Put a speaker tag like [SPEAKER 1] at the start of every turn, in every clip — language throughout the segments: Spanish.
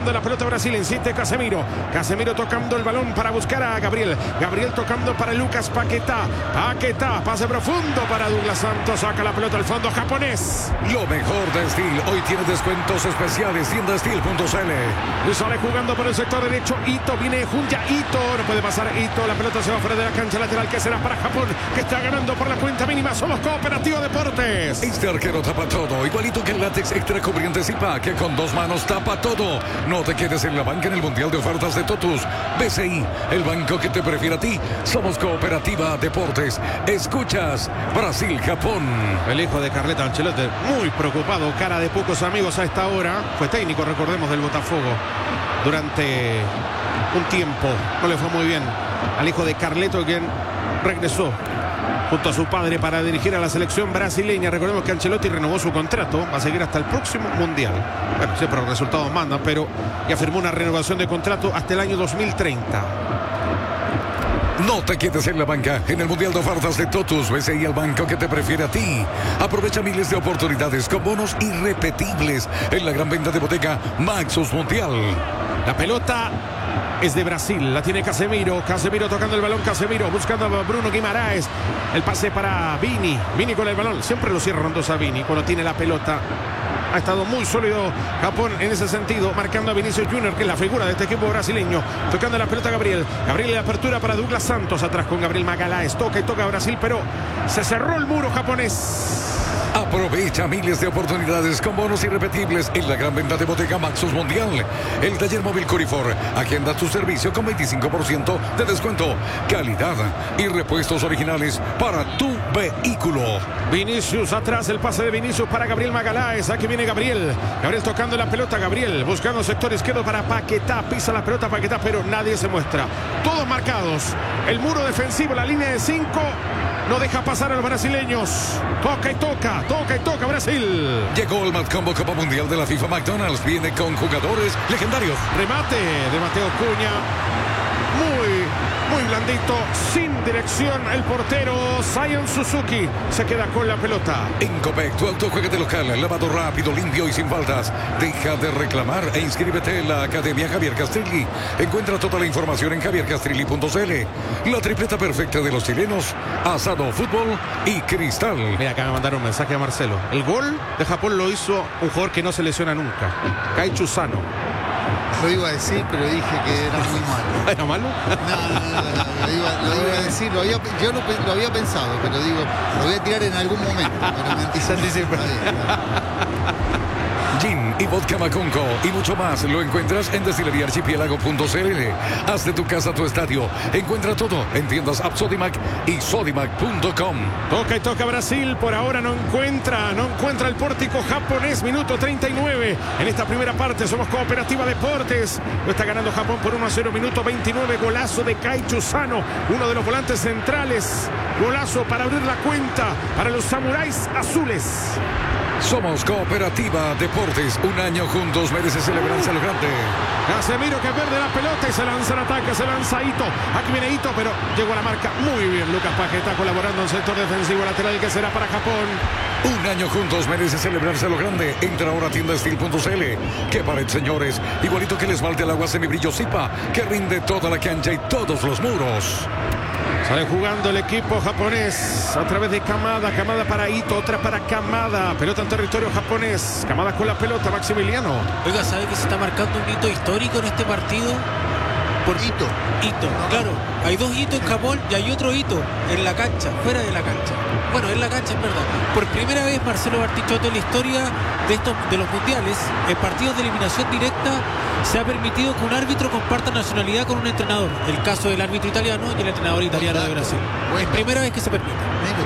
[SPEAKER 1] tocando la pelota Brasil, insiste Casemiro. Casemiro tocando el balón para buscar a Gabriel. Gabriel tocando para Lucas Paquetá. Paquetá, pase profundo para Douglas Santos. Saca la pelota al fondo japonés.
[SPEAKER 2] Lo mejor de Steel. Hoy tiene descuentos especiales. Tiendasteel.cl.
[SPEAKER 1] Y sale jugando por el sector derecho. Ito, viene Junya. Ito, no puede pasar Ito. La pelota se va fuera de la cancha lateral, que será para Japón, que está ganando por la cuenta mínima. Somos Cooperativa Deportes.
[SPEAKER 2] Este arquero tapa todo. Igualito que el látex extra cubriente Zipa, que con 2 manos tapa todo. No te quedes en la banca en el Mundial de Ofertas de Totus. BCI, el banco que te prefiere a ti. Somos Cooperativa Deportes. Escuchas Brasil-Japón.
[SPEAKER 1] El hijo de Carleto Ancelotti, muy preocupado, cara de pocos amigos a esta hora. Fue técnico, recordemos, del Botafogo durante un tiempo. No le fue muy bien al hijo de Carleto, quien regresó junto a su padre para dirigir a la selección brasileña. Recordemos que Ancelotti renovó su contrato, va a seguir hasta el próximo Mundial. Bueno, siempre los resultados mandan, pero ya firmó una renovación de contrato hasta el año 2030.
[SPEAKER 2] No te quedes en la banca en el Mundial de Ofertas de Totus. BCI, el banco que te prefiere a ti. Aprovecha miles de oportunidades con bonos irrepetibles en la gran venta de bodega Maxus Mundial.
[SPEAKER 1] La pelota es de Brasil, la tiene Casemiro. Casemiro tocando el balón, Casemiro buscando a Bruno Guimaraes. El pase para Vini. Vini con el balón, siempre lo cierran dos a Vini cuando tiene la pelota. Ha estado muy sólido Japón en ese sentido, marcando a Vinicius Junior, que es la figura de este equipo brasileño. Tocando la pelota Gabriel. Gabriel de apertura para Douglas Santos. Atrás con Gabriel Magalhães. Toca y toca a Brasil, pero se cerró el muro japonés.
[SPEAKER 2] Aprovecha miles de oportunidades con bonos irrepetibles en la gran venta de bodega Maxus Mundial. El taller móvil Corifor agenda tu servicio con 25% de descuento, calidad y repuestos originales para tu vehículo.
[SPEAKER 1] Vinicius atrás, el pase de Vinicius para Gabriel Magalhães. Aquí viene Gabriel. Gabriel tocando la pelota, Gabriel buscando sector izquierdo para Paquetá. Pisa la pelota Paquetá, pero nadie se muestra. Todos marcados. El muro defensivo, la línea de 5. No deja pasar a los brasileños. Toca y toca, toca y toca Brasil.
[SPEAKER 2] Llegó el Mad Combo Copa Mundial de la FIFA McDonald's. Viene con jugadores legendarios.
[SPEAKER 1] Remate de Mateo Cunha. Muy blandito, sin dirección. El portero Zion Suzuki se queda con la pelota.
[SPEAKER 2] En Copec, tu auto juega de local, lavado rápido, limpio y sin faltas. Deja de reclamar e inscríbete en la Academia Javier Castrilli. Encuentra toda la información en javiercastrilli.cl. La tripleta perfecta de los chilenos: asado, fútbol y cristal.
[SPEAKER 1] Mira, acá me mandaron un mensaje a Marcelo. El gol de Japón lo hizo un jugador que no se lesiona nunca, Kaichu Sano.
[SPEAKER 3] Lo iba a decir, pero dije que era muy malo.
[SPEAKER 1] ¿Era malo?
[SPEAKER 3] No, lo iba a decir. Yo lo había pensado, pero digo, lo voy a tirar en algún momento. Pero me anticipé.
[SPEAKER 2] Gin y vodka Macunco y mucho más lo encuentras en destileriaarchipiélago.cl. Haz de tu casa tu estadio. Encuentra todo en tiendas App Sodimac y sodimac.com.
[SPEAKER 1] Toca y toca Brasil. Por ahora no encuentra el pórtico japonés. Minuto 39. En esta primera parte somos Cooperativa Deportes. Lo está ganando Japón por 1-0. Minuto 29. Golazo de Kaichu Sano, uno de los volantes centrales. Golazo para abrir la cuenta para los samuráis azules.
[SPEAKER 2] Somos Cooperativa Deportes. Un año juntos merece celebrarse a lo grande.
[SPEAKER 1] Casemiro que pierde la pelota y se lanza al ataque. Se lanza Ito. Aquí viene Ito, pero llegó a la marca muy bien. Lucas Paquetá colaborando en sector defensivo lateral, que será para Japón.
[SPEAKER 2] Un año juntos merece celebrarse a lo grande. Entra ahora a tiendasteel.cl. ¡Qué pared, señores! Igualito que el esmalte al agua semibrillo Zipa, que rinde toda la cancha y todos los muros.
[SPEAKER 1] Sale jugando el equipo japonés a través de Kamada. Kamada para Ito, otra para Kamada. Pelota en territorio japonés. Kamada con la pelota, Maximiliano.
[SPEAKER 4] Oiga, ¿sabe que se está marcando un hito histórico en este partido?
[SPEAKER 3] Por hito.
[SPEAKER 4] Hito, claro. Hay dos hitos en Japón y hay otro hito en la cancha, fuera de la cancha. Bueno, en la cancha, es verdad. Por primera vez, Marcelo Bartichotto, en la historia de los mundiales, en partidos de eliminación directa, se ha permitido que un árbitro comparta nacionalidad con un entrenador. El caso del árbitro italiano y el entrenador italiano de Brasil. Es primera vez que se permite.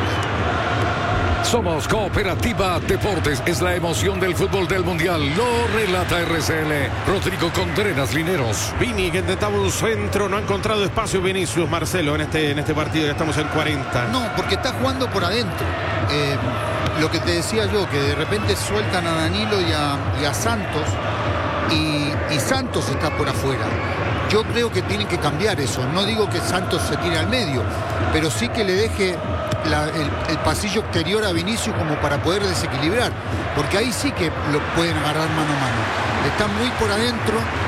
[SPEAKER 2] Somos Cooperativa Deportes. Es la emoción del fútbol del mundial. Lo relata RCL. Rodrigo Contreras Lineros.
[SPEAKER 1] Vini, que intentaba un centro. No ha encontrado espacio Vinicius, Marcelo, en este partido. Ya estamos en 40.
[SPEAKER 3] No, porque está jugando por adentro. Lo que te decía yo, que de repente sueltan a Danilo y a Santos. Y Santos está por afuera. Yo creo que tienen que cambiar eso. No digo que Santos se tire al medio, pero sí que le deje el pasillo exterior a Vinicius como para poder desequilibrar, porque ahí sí que lo pueden agarrar mano a mano. Están muy por adentro.